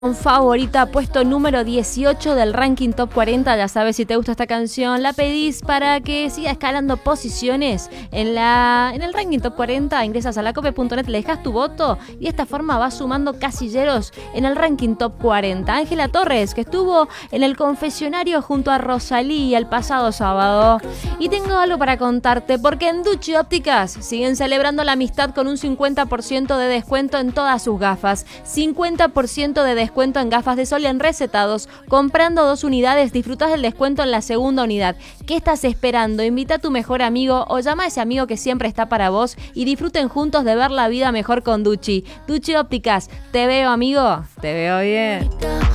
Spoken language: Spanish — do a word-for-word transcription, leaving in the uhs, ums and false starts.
Favorita, puesto número dieciocho del ranking top cuarenta. Ya sabes, si te gusta esta canción, la pedís para que siga escalando posiciones en la en el ranking top cuarenta. Ingresas a lacope punto net, le dejas tu voto y de esta forma vas sumando casilleros en el ranking top cuarenta. Ángela Torres, que estuvo en el confesionario junto a Rosalía el pasado sábado. Y tengo algo para contarte, porque en Ducci Ópticas siguen celebrando la amistad con un cincuenta por ciento de descuento en todas sus gafas. cincuenta por ciento de descuento en gafas de sol en recetados. Comprando dos unidades, disfrutas del descuento en la segunda unidad. ¿Qué estás esperando? Invita a tu mejor amigo o llama a ese amigo que siempre está para vos y disfruten juntos de ver la vida mejor con Ducci. Ducci Ópticas, ¿te veo, amigo? Te veo bien.